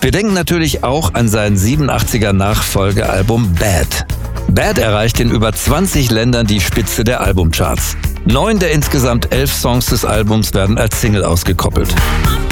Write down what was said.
Wir denken natürlich auch an sein 87er Nachfolgealbum Bad. Bad erreicht in über 20 Ländern die Spitze der Albumcharts. 9 der insgesamt 11 Songs des Albums werden als Single ausgekoppelt.